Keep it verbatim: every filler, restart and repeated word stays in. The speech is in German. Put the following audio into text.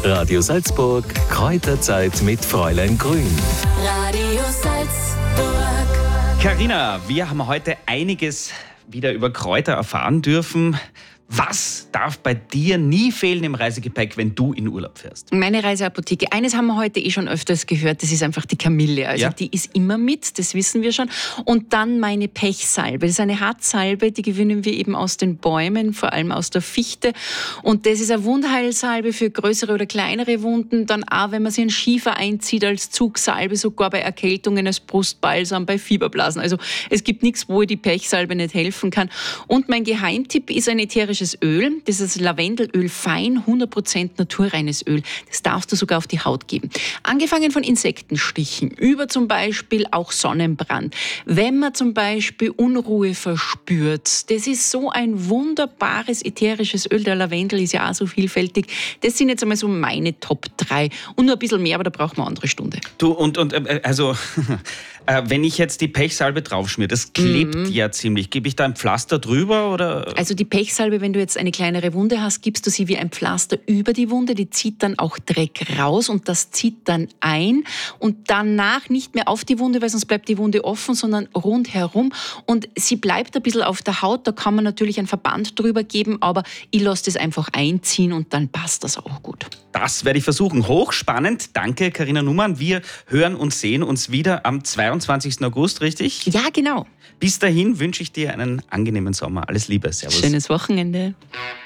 Radio Salzburg, Kräuterzeit mit Fräulein Grün. Radio Salzburg. Carina, wir haben heute einiges wieder über Kräuter erfahren dürfen. Was darf bei dir nie fehlen im Reisegepäck, wenn du in Urlaub fährst? Meine Reiseapotheke. Eines haben wir heute eh schon öfters gehört, das ist einfach die Kamille. Also Ja. die ist immer mit, das wissen wir schon. Und dann meine Pechsalbe. Das ist eine Hartsalbe, die gewinnen wir eben aus den Bäumen, vor allem aus der Fichte. Und das ist eine Wundheilsalbe für größere oder kleinere Wunden. Dann auch, wenn man sich einen Schiefer einzieht, als Zugsalbe, sogar bei Erkältungen, als Brustbalsam, bei Fieberblasen. Also es gibt nichts, wo die Pechsalbe nicht helfen kann. Und mein Geheimtipp ist ein ätherisches Öl. Das ist Lavendelöl, fein, hundert Prozent naturreines Öl. Das darfst du sogar auf die Haut geben. Angefangen von Insektenstichen, über zum Beispiel auch Sonnenbrand. Wenn man zum Beispiel Unruhe verspürt, das ist so ein wunderbares ätherisches Öl. Der Lavendel ist ja auch so vielfältig. Das sind jetzt einmal so meine Top drei. Und nur ein bisschen mehr, aber da braucht man eine andere Stunde. Du, und, und äh, also, äh, wenn ich jetzt die Pechsalbe draufschmiere, das klebt Mhm. ja ziemlich. Gebe ich da ein Pflaster drüber, oder? Also die Pechsalbe, wenn du jetzt eine kleinere Wunde hast, gibst du sie wie ein Pflaster über die Wunde, die zieht dann auch Dreck raus und das zieht dann ein und danach nicht mehr auf die Wunde, weil sonst bleibt die Wunde offen, sondern rundherum und sie bleibt ein bisschen auf der Haut, da kann man natürlich einen Verband drüber geben, aber ich lasse das einfach einziehen und dann passt das auch gut. Das werde ich versuchen. Hochspannend. Danke, Carina Numann. Wir hören und sehen uns wieder am zweiundzwanzigsten August, richtig? Ja, genau. Bis dahin wünsche ich dir einen angenehmen Sommer. Alles Liebe. Servus. Schönes Wochenende.